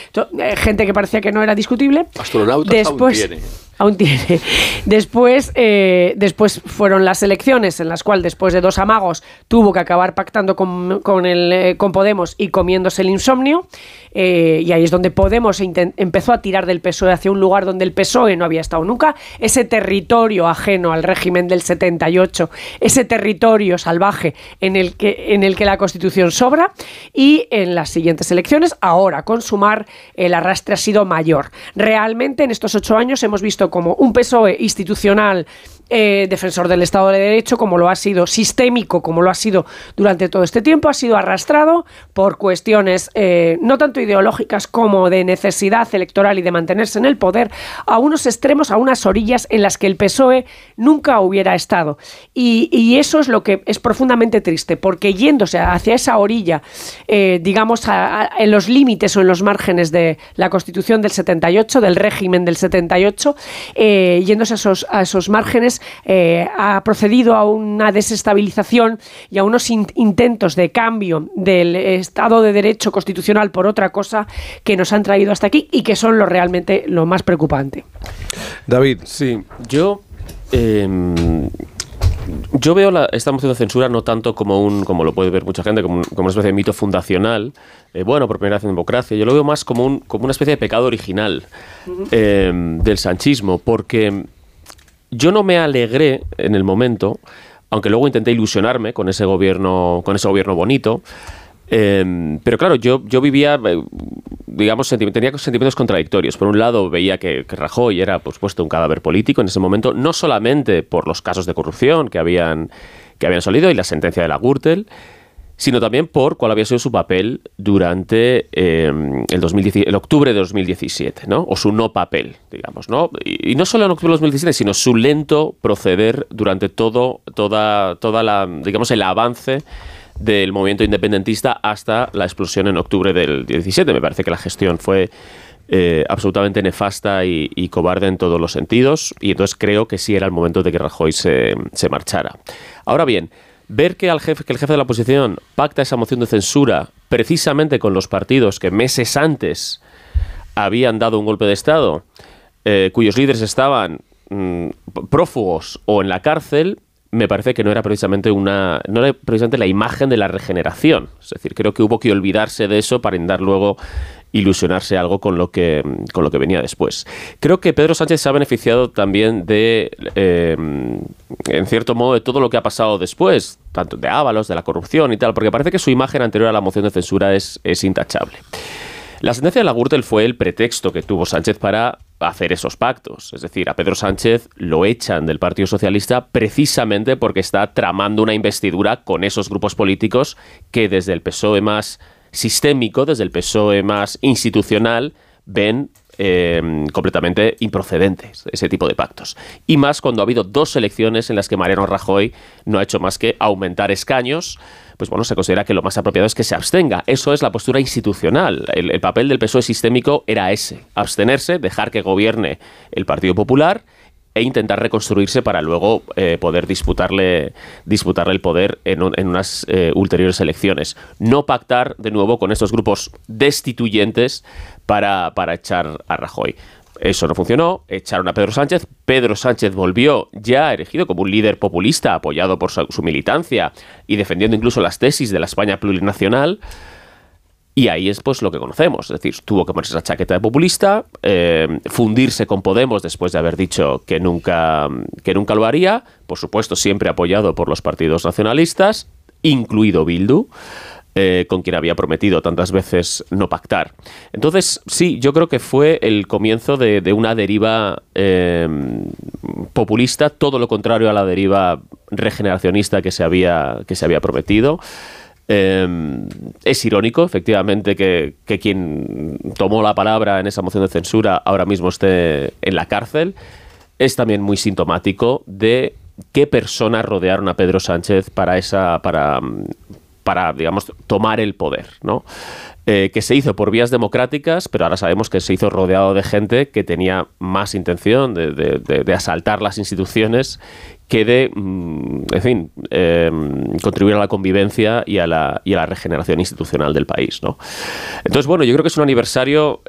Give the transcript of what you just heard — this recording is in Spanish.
gente que parecía que no era discutible. Astronautas después, aún tiene. Después fueron las elecciones en las cuales, después de 2 amagos, tuvo que acabar pactando con Podemos y comiéndose el insomnio. Y ahí es donde Podemos empezó a tirar del PSOE hacia un lugar donde el PSOE no había estado nunca, ese territorio ajeno al régimen del 78, ese territorio salvaje en el que la Constitución sobra, y en las siguientes elecciones, ahora con Sumar, el arrastre ha sido mayor. Realmente en estos 8 años hemos visto como un PSOE institucional, defensor del Estado de Derecho, como lo ha sido, sistémico, como lo ha sido durante todo este tiempo, ha sido arrastrado por cuestiones no tanto ideológicas como de necesidad electoral y de mantenerse en el poder, a unos extremos, a unas orillas en las que el PSOE nunca hubiera estado. Y eso es lo que es profundamente triste, porque yéndose hacia esa orilla, digamos, en los límites o en los márgenes de la Constitución del 78, del régimen del 78, yéndose a esos márgenes, ha procedido a una desestabilización y a unos intentos de cambio del Estado de Derecho constitucional por otra cosa que nos han traído hasta aquí y que son realmente lo más preocupante. David. Sí, yo veo esta moción de censura no tanto como lo puede ver mucha gente, como una especie de mito fundacional, por primera vez en democracia. Yo lo veo más como una especie de pecado original del sanchismo, porque yo no me alegré en el momento, aunque luego intenté ilusionarme con ese gobierno bonito. Pero claro, yo vivía, digamos, tenía sentimientos contradictorios. Por un lado, veía que Rajoy era, por supuesto, un cadáver político en ese momento, no solamente por los casos de corrupción que habían salido y la sentencia de la Gürtel, sino también por cuál había sido su papel durante el octubre de 2017, ¿no? O su no papel, digamos, ¿no? Y no solo en octubre de 2017, sino su lento proceder durante toda digamos, el avance del movimiento independentista hasta la explosión en octubre del 17. Me parece que la gestión fue absolutamente nefasta y cobarde en todos los sentidos, y entonces creo que sí era el momento de que Rajoy se marchara. Ahora bien, ver que el jefe de la oposición pacta esa moción de censura precisamente con los partidos que meses antes habían dado un golpe de Estado, cuyos líderes estaban prófugos o en la cárcel, me parece que no era precisamente la imagen de la regeneración. Es decir, creo que hubo que olvidarse de eso para intentar luego ilusionarse algo con lo que venía después. Creo que Pedro Sánchez se ha beneficiado también en cierto modo, de todo lo que ha pasado después, tanto de Ábalos, de la corrupción y tal, porque parece que su imagen anterior a la moción de censura es intachable. La sentencia de la Gürtel fue el pretexto que tuvo Sánchez para hacer esos pactos. Es decir, a Pedro Sánchez lo echan del Partido Socialista precisamente porque está tramando una investidura con esos grupos políticos que desde el PSOE más sistémico, desde el PSOE más institucional, ven completamente improcedentes ese tipo de pactos. Y más cuando ha habido 2 elecciones en las que Mariano Rajoy no ha hecho más que aumentar escaños, pues bueno, se considera que lo más apropiado es que se abstenga. Eso es la postura institucional. El papel del PSOE sistémico era ese: abstenerse, dejar que gobierne el Partido Popular e intentar reconstruirse para luego poder disputarle el poder en unas ulteriores elecciones. No pactar de nuevo con estos grupos destituyentes para echar a Rajoy. Eso no funcionó, echaron a Pedro Sánchez. Pedro Sánchez volvió ya erigido como un líder populista, apoyado por su militancia y defendiendo incluso las tesis de la España plurinacional. Y ahí es pues lo que conocemos, es decir, tuvo que ponerse esa chaqueta de populista, fundirse con Podemos después de haber dicho que nunca lo haría, por supuesto siempre apoyado por los partidos nacionalistas, incluido Bildu, con quien había prometido tantas veces no pactar. Entonces, sí, yo creo que fue el comienzo de una deriva populista, todo lo contrario a la deriva regeneracionista que se había prometido. Es irónico, efectivamente, que quien tomó la palabra en esa moción de censura ahora mismo esté en la cárcel. Es también muy sintomático de qué personas rodearon a Pedro Sánchez para digamos, tomar el poder, ¿no? Que se hizo por vías democráticas, pero ahora sabemos que se hizo rodeado de gente que tenía más intención de asaltar las instituciones que de, en fin, contribuir a la convivencia y a la regeneración institucional del país, ¿no? Entonces, bueno, yo creo que es un aniversario